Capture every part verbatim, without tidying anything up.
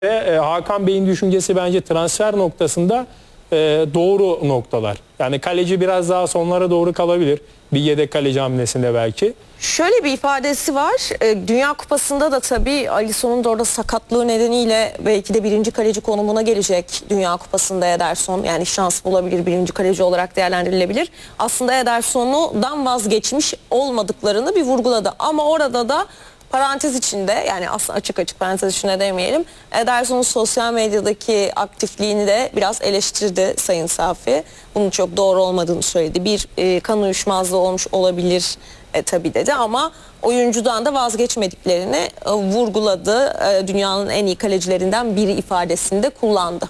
Ve Hakan Bey'in düşüncesi bence transfer noktasında e, doğru noktalar. Yani kaleci biraz daha sonlara doğru kalabilir. Bir yedek kaleci hamlesinde belki. Şöyle bir ifadesi var. Dünya Kupası'nda da tabii Alisson'un da orada sakatlığı nedeniyle belki de birinci kaleci konumuna gelecek Dünya Kupası'nda Ederson. Yani şans bulabilir, birinci kaleci olarak değerlendirilebilir. Aslında Ederson'dan vazgeçmiş olmadıklarını bir vurguladı. Ama orada da parantez içinde, yani aslında açık açık parantez içinde demeyelim, Ederson'un sosyal medyadaki aktifliğini de biraz eleştirdi Sayın Safi. Bunun çok doğru olmadığını söyledi. Bir e, kan uyuşmazlığı olmuş olabilir e, tabii dedi, ama oyuncudan da vazgeçmediklerini e, vurguladı. E, dünyanın en iyi kalecilerinden biri ifadesini de kullandı.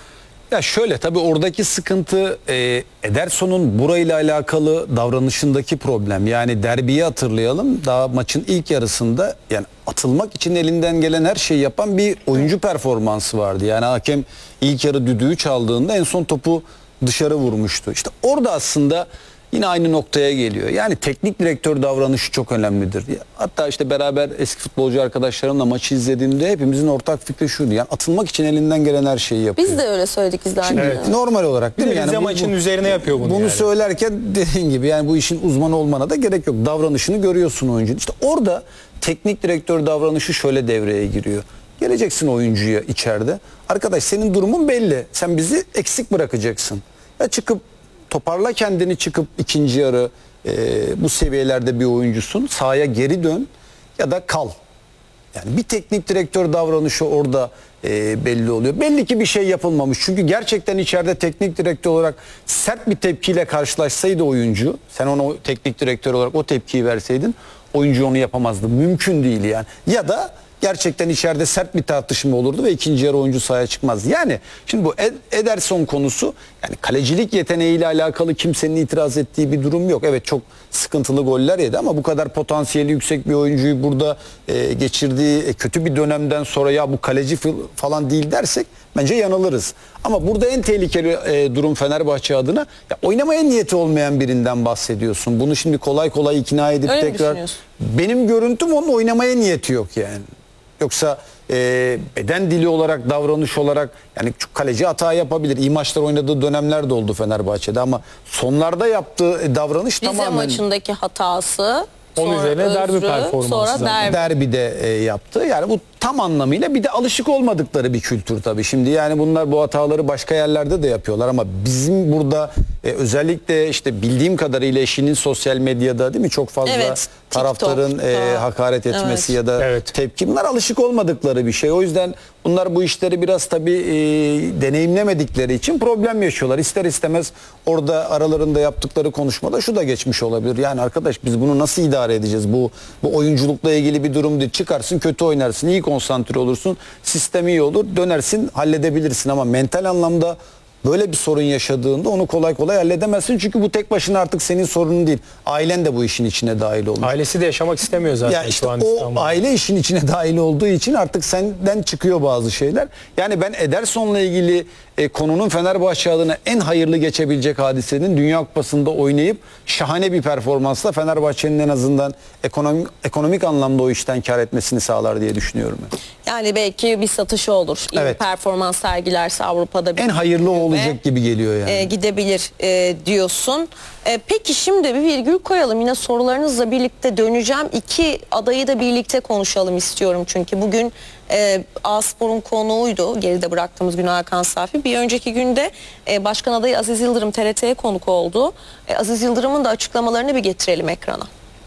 Ya şöyle, tabii oradaki sıkıntı e, Ederson'un burayla alakalı davranışındaki problem. Yani derbiyi hatırlayalım. Daha maçın ilk yarısında yani atılmak için elinden gelen her şeyi yapan bir oyuncu performansı vardı. Yani hakem ilk yarı düdüğü çaldığında en son topu dışarı vurmuştu. İşte orada aslında yine aynı noktaya geliyor. Yani teknik direktör davranışı çok önemlidir. Hatta işte beraber eski futbolcu arkadaşlarımla maçı izlediğimde hepimizin ortak fikri şuydu. Yani atılmak için elinden gelen her şeyi yapıyor. Biz de öyle söyledik izlerken. Evet. Normal olarak değil mi? Yani bu, maçın bu, üzerine yapıyor bunu. Bunu yani. söylerken dediğin gibi yani bu işin uzmanı olmana da gerek yok. Davranışını görüyorsun oyuncunun. İşte orada teknik direktör davranışı şöyle devreye giriyor. Geleceksin oyuncuya içeride. Arkadaş, senin durumun belli. Sen bizi eksik bırakacaksın. Ya çıkıp toparla kendini, çıkıp ikinci yarı e, bu seviyelerde bir oyuncusun. Sahaya geri dön ya da kal. Yani bir teknik direktör davranışı orada e, belli oluyor. Belli ki bir şey yapılmamış. Çünkü gerçekten içeride teknik direktör olarak sert bir tepkiyle karşılaşsaydı oyuncu, sen ona teknik direktör olarak o tepkiyi verseydin, oyuncu onu yapamazdı. Mümkün değil yani. Ya da gerçekten içeride sert bir tartışma olurdu ve ikinci yarı oyuncu sahaya çıkmazdı. Yani şimdi bu Ederson konusu, yani kalecilik yeteneğiyle alakalı kimsenin itiraz ettiği bir durum yok. Evet, çok sıkıntılı goller yedi ama bu kadar potansiyeli yüksek bir oyuncuyu burada e, geçirdiği e, kötü bir dönemden sonra ya bu kaleci falan değil dersek bence yanılırız. Ama burada en tehlikeli e, durum Fenerbahçe adına, ya oynamaya niyeti olmayan birinden bahsediyorsun. Bunu şimdi kolay kolay ikna edip öyle tekrar, benim görüntüm onun oynamaya niyeti yok yani. Yoksa e, beden dili olarak, davranış olarak yani kaleci hata yapabilir. İyi maçlar oynadığı dönemler de oldu Fenerbahçe'de ama sonlarda yaptığı davranış Rize tamamen... maçındaki hatası, onun üzerine derbi performansı. Sonra derbi. Derbide e, yaptı. Yani bu tam anlamıyla bir de alışık olmadıkları bir kültür tabii. Şimdi yani bunlar bu hataları başka yerlerde de yapıyorlar ama bizim burada e, özellikle işte bildiğim kadarıyla eşinin sosyal medyada değil mi çok fazla evet, taraftarın e, hakaret etmesi evet. ya da evet. tepki, bunlar alışık olmadıkları bir şey. O yüzden bunlar bu işleri biraz tabii e, deneyimlemedikleri için problem yaşıyorlar. İster istemez orada aralarında yaptıkları konuşmada şu da geçmiş olabilir. Yani arkadaş, biz bunu nasıl idare edeceğiz? Bu bu oyunculukla ilgili bir durum değil. Çıkarsın, kötü oynarsın, iyi konsantre olursun, sistem iyi olur, dönersin, halledebilirsin ama mental anlamda böyle bir sorun yaşadığında onu kolay kolay halledemezsin. Çünkü bu tek başına artık senin sorunun değil. Ailen de bu işin içine dahil olur. Ailesi de yaşamak istemiyor zaten. Ya işte o aile işin içine dahil olduğu için artık senden çıkıyor bazı şeyler. Yani ben Ederson'la ilgili e, konunun Fenerbahçe adına en hayırlı geçebilecek hadisenin Dünya Kupası'nda oynayıp şahane bir performansla Fenerbahçe'nin en azından ekonomik, ekonomik anlamda o işten kar etmesini sağlar diye düşünüyorum. Yani belki bir satışı olur. İyi evet. performans sergilerse Avrupa'da bir en hayırlı olacak gibi geliyor yani. E, gidebilir e, diyorsun. E, peki şimdi bir virgül koyalım. Yine sorularınızla birlikte döneceğim. İki adayı da birlikte konuşalım istiyorum. Çünkü bugün e, A-Spor'un konuğuydu. Geride bıraktığımız gün Hakan Safi. Bir önceki günde e, Başkan adayı Aziz Yıldırım T R T'ye konuk oldu. E, Aziz Yıldırım'ın da açıklamalarını bir getirelim ekrana.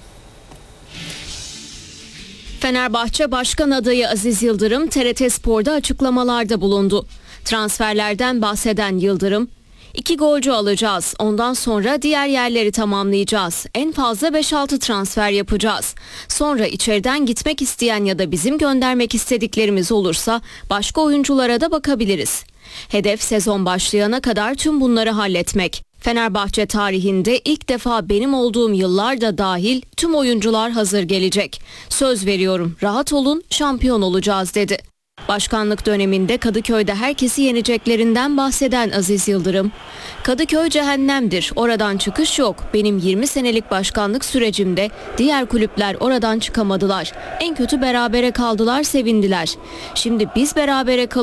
Fenerbahçe Başkan adayı Aziz Yıldırım T R T Spor'da açıklamalarda bulundu. Transferlerden bahseden Yıldırım, iki golcü alacağız, ondan sonra diğer yerleri tamamlayacağız. En fazla beş altı transfer yapacağız. Sonra içeriden gitmek isteyen ya da bizim göndermek istediklerimiz olursa başka oyunculara da bakabiliriz. Hedef sezon başlayana kadar tüm bunları halletmek. Fenerbahçe tarihinde ilk defa benim olduğum yıllar da dahil tüm oyuncular hazır gelecek. Söz veriyorum, rahat olun, şampiyon olacağız dedi. Başkanlık döneminde Kadıköy'de herkesi yeneceklerinden bahseden Aziz Yıldırım, Kadıköy cehennemdir, oradan çıkış yok. Benim yirmi senelik başkanlık sürecimde diğer kulüpler oradan çıkamadılar. En kötü berabere kaldılar, sevindiler. Şimdi biz berabere kalıyoruz.